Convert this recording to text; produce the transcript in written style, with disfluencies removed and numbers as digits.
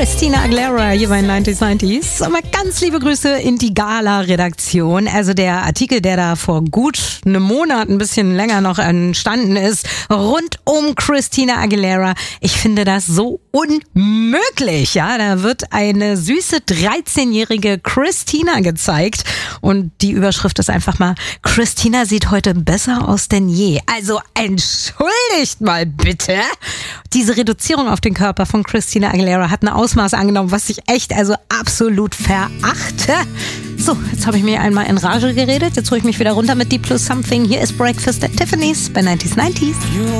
Christina Aguilera hier bei 90s. Und mal ganz liebe Grüße in die Gala-Redaktion. Also der Artikel, der da vor gut einem Monat, ein bisschen länger noch entstanden ist, rund um Christina Aguilera. Ich finde das so unmöglich. Ja, da wird eine süße 13-jährige Christina gezeigt. Und die Überschrift ist einfach mal: Christina sieht heute besser aus denn je. Also entschuldigt mal bitte. Diese Reduzierung auf den Körper von Christina Aguilera hat ein Ausmaß angenommen, was ich echt absolut verachte. So, jetzt habe ich mir einmal in Rage geredet. Jetzt hole ich mich wieder runter mit Deep Plus Something. Hier ist Breakfast at Tiffany's bei 90s.